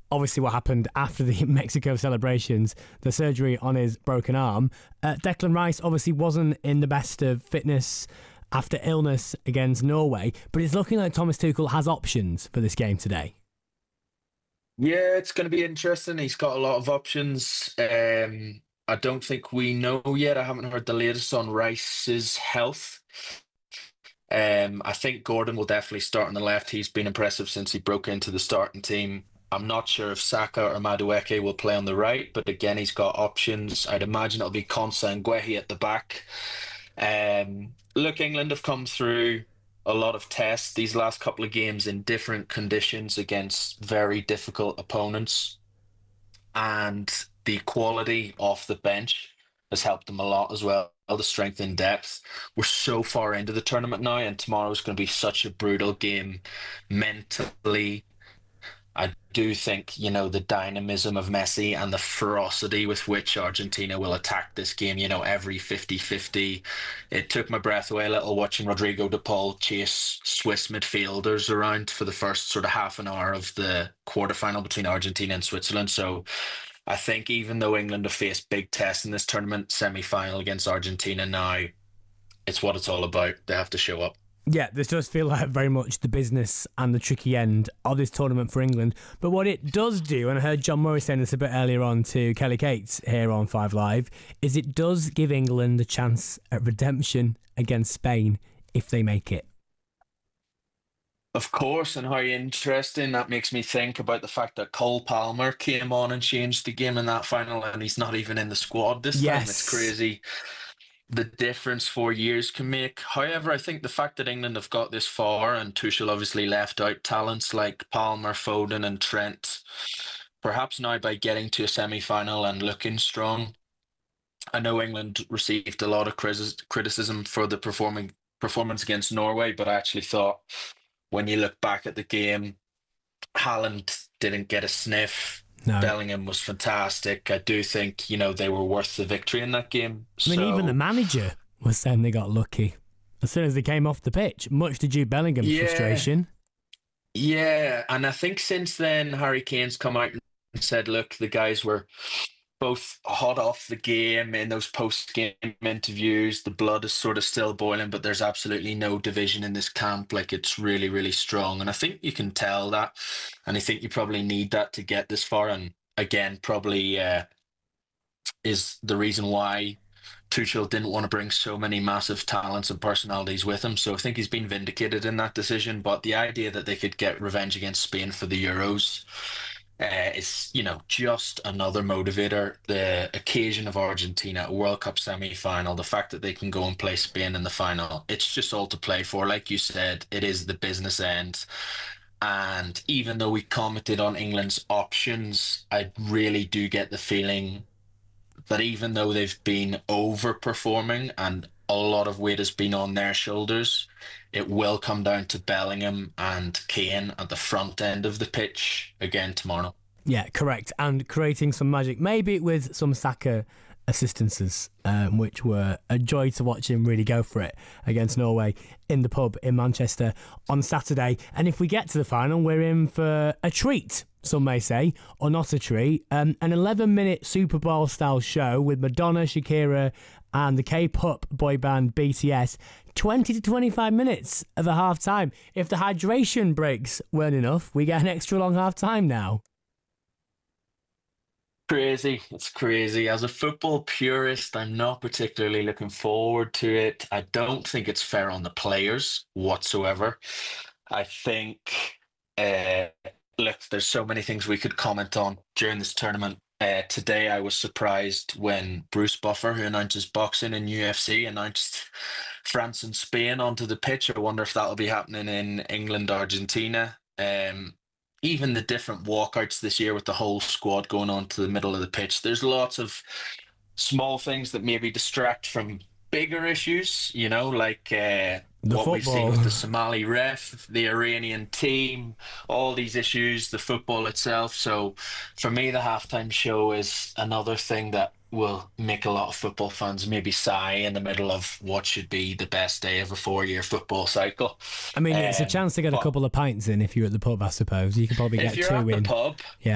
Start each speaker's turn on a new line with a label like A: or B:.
A: obviously what happened after the Mexico celebrations, the surgery on his broken arm. Declan Rice obviously wasn't in the best of fitness after illness against Norway, but it's looking like Thomas Tuchel has options for this game today.
B: Yeah, it's going to be interesting. He's got a lot of options. I don't think we know yet. I haven't heard the latest on Rice's health. I think Gordon will definitely start on the left. He's been impressive since he broke into the starting team. I'm not sure if Saka or Madueke will play on the right, but again, he's got options. I'd imagine it'll be Konsa and Guehi at the back. Look, England have come through a lot of tests these last couple of games in different conditions against very difficult opponents. And the quality off the bench has helped them a lot as well. The strength in depth. We're so far into the tournament now, and tomorrow's going to be such a brutal game mentally. I do think, the dynamism of Messi and the ferocity with which Argentina will attack this game, every 50-50. It took my breath away a little watching Rodrigo de Paul chase Swiss midfielders around for the first sort of half an hour of the quarterfinal between Argentina and Switzerland. So I think even though England have faced big tests in this tournament, semi-final against Argentina now, it's what it's all about. They have to show up.
A: Yeah, this does feel like very much the business and the tricky end of this tournament for England. But what it does do, and I heard John Murray saying this a bit earlier on to Kelly Cates here on 5 Live, is it does give England a chance at redemption against Spain if they make it.
B: Of course, and how interesting. That makes me think about the fact that Cole Palmer came on and changed the game in that final, and he's not even in the squad this time. It's crazy the difference 4 years can make. However, I think the fact that England have got this far, and Tuchel obviously left out talents like Palmer, Foden and Trent, perhaps now by getting to a semi-final and looking strong. I know England received a lot of criticism for the performance against Norway, but I actually thought when you look back at the game, Haaland didn't get a sniff. No. Bellingham was fantastic. I do think, they were worth the victory in that game.
A: I mean, even the manager was saying they got lucky as soon as they came off the pitch, much to Jude Bellingham's frustration.
B: Yeah, and I think since then, Harry Kane's come out and said, look, the guys were both hot off the game in those post-game interviews. The blood is sort of still boiling, but there's absolutely no division in this camp. Like, it's really, really strong. And I think you can tell that. And I think you probably need that to get this far. And again, probably is the reason why Tuchel didn't want to bring so many massive talents and personalities with him. So I think he's been vindicated in that decision. But the idea that they could get revenge against Spain for the Euros is, just another motivator. The occasion of Argentina, a World Cup semi-final, the fact that they can go and play Spain in the final, it's just all to play for. Like you said, it is the business end. And even though we commented on England's options, I really do get the feeling that even though they've been overperforming and a lot of weight has been on their shoulders, it will come down to Bellingham and Kane at the front end of the pitch again tomorrow.
A: Yeah, correct. And creating some magic, maybe with some Saka assistances, which were a joy to watch him really go for it against Norway in the pub in Manchester on Saturday. And if we get to the final, we're in for a treat, some may say, or not a treat. An 11-minute Super Bowl-style show with Madonna, Shakira and the K-pop boy band BTS. 20 to 25 minutes of a half-time. If the hydration breaks weren't enough, we get an extra long half-time now.
B: Crazy. It's crazy. As a football purist, I'm not particularly looking forward to it. I don't think it's fair on the players whatsoever. I think, look, there's so many things we could comment on during this tournament. Today, I was surprised when Bruce Buffer, who announces boxing in UFC, announced France and Spain onto the pitch. I wonder if that'll be happening in England, Argentina. Even the different walkouts this year with the whole squad going on to the middle of the pitch. There's lots of small things that maybe distract from bigger issues, like what we've seen with the Somali ref, the Iranian team, all these issues, the football itself. So for me, the halftime show is another thing that will make a lot of football fans maybe sigh in the middle of what should be the best day of a 4-year football cycle.
A: I mean, it's a chance to get a couple of pints in if you're at the pub, I suppose. You could probably get 2 in.
B: If you're at the pub,